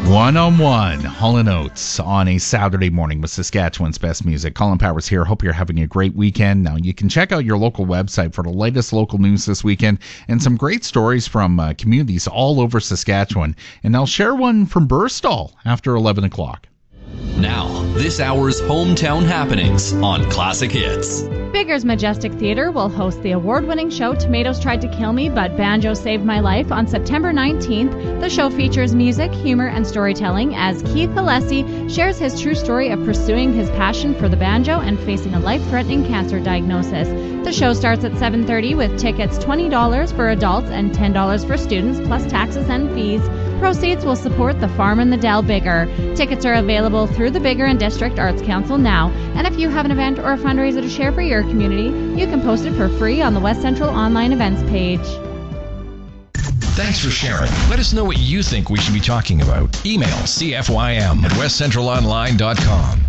One-on-one, Hall & Oates on a Saturday morning with Saskatchewan's best music. Colin Powers here. Hope you're having a great weekend. Now, you can check out your local website for the latest local news this weekend and some great stories from communities all over Saskatchewan. And I'll share one from Burstall after 11 o'clock. Now, this hour's hometown happenings on Classic Hits. Bigger's Majestic Theatre will host the award-winning show Tomatoes Tried to Kill Me, but Banjo Saved My Life on September 19th. The show features music, humor, and storytelling as Keith Alessi shares his true story of pursuing his passion for the banjo and facing a life-threatening cancer diagnosis. The show starts at 7:30 with tickets $20 for adults and $10 for students, plus taxes and fees. Proceeds will support the Farm in the Dell Bigger. Tickets are available through the Bigger and District Arts Council now, and if you have an event or a fundraiser to share for your community, you can post it for free on the West Central online events page. Thanks for sharing. Let us know what you think we should be talking about. Email cfym@westcentralonline.com.